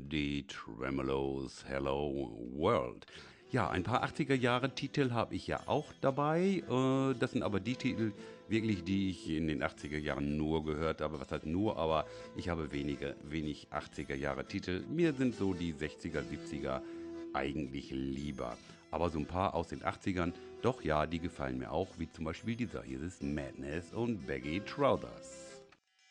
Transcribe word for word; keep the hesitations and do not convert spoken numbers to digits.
die Tremolos Hello World. Ja, ein paar achtziger-Jahre-Titel habe ich ja auch dabei. Äh, das sind aber die Titel, wirklich, die ich in den achtziger Jahren nur gehört habe. Was heißt nur, aber ich habe wenige, wenig achtziger-Jahre-Titel. Mir sind so die sechziger, siebziger eigentlich lieber. Aber so ein paar aus den achtzigern, doch ja, die gefallen mir auch, wie zum Beispiel dieser. Hier ist Madness und Baggy Trousers.